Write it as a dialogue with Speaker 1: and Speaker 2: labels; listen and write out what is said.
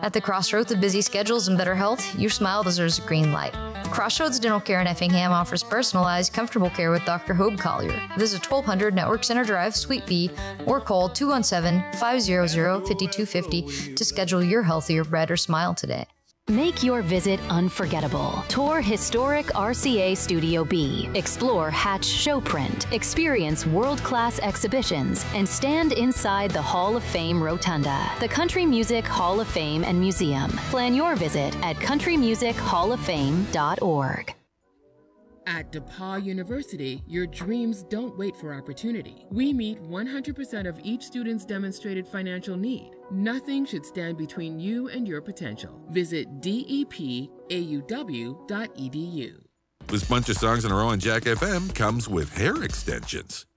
Speaker 1: At the crossroads of busy schedules and better health, your smile deserves a green light. Crossroads Dental Care in Effingham offers personalized, comfortable care with Dr. Hobe Collier. Visit 1200 Network Center Drive, Suite B, or call 217-500-5250 to schedule your healthier, brighter smile today.
Speaker 2: Make your visit unforgettable. Tour historic RCA Studio B. Explore Hatch Showprint. Experience world-class exhibitions and stand inside the Hall of Fame Rotunda, the Country Music Hall of Fame and Museum. Plan your visit at countrymusichofoffame.org.
Speaker 3: At DePauw University, your dreams don't wait for opportunity. We meet 100% of each student's demonstrated financial need. Nothing should stand between you and your potential. Visit depauw.edu.
Speaker 4: This bunch of songs in a row on Jack FM comes with hair extensions.